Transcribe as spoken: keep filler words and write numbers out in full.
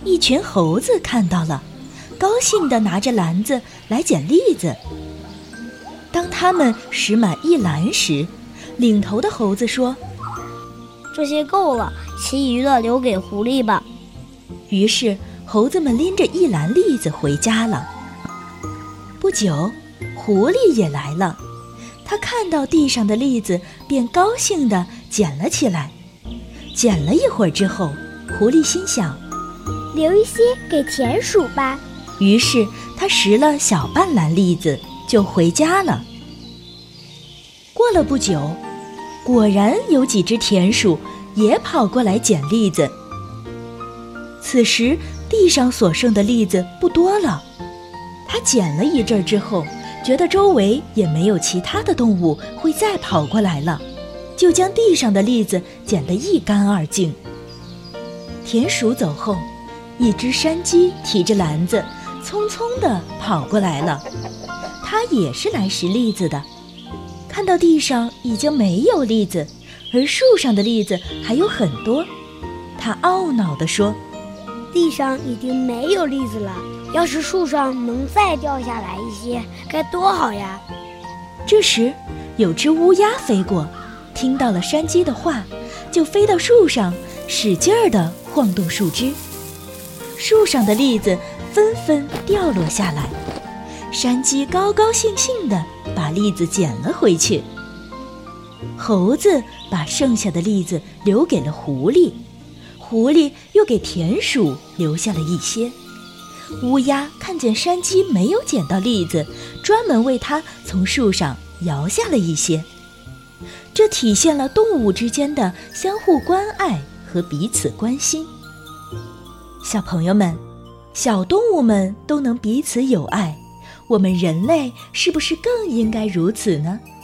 一群猴子看到了，高兴地拿着篮子来捡栗子。当他们拾满一篮时，领头的猴子说： 这些够了，其余的留给狐狸吧。 于是猴子们拎着一篮栗子回家了。不久，狐狸也来了，他看到地上的栗子，便高兴地捡了起来。捡了一会儿之后，狐狸心想， 留一些给田鼠吧。 于是他拾了小半篮栗子就回家了。过了不久，果然有几只田鼠也跑过来捡栗子。此时地上所剩的栗子不多了，他捡了一阵之后，觉得周围也没有其他的动物会再跑过来了，就将地上的栗子捡得一干二净。田鼠走后，一只山鸡提着篮子匆匆地跑过来了，它也是来拾栗子的。看到地上已经没有栗子，而树上的栗子还有很多，它懊恼地说， 地上已经没有栗子了，要是树上能再掉下来一些，该多好呀。 这时有只乌鸦飞过，听到了山鸡的话，就飞到树上，使劲儿地晃动树枝。树上的栗子纷纷掉落下来，山鸡高高兴兴地把栗子捡了回去。猴子把剩下的栗子留给了狐狸，狐狸又给田鼠留下了一些。乌鸦看见山鸡没有捡到栗子，专门为它从树上摇下了一些。这体现了动物之间的相互关爱和彼此关心。小朋友们，小动物们都能彼此友爱，我们人类是不是更应该如此呢？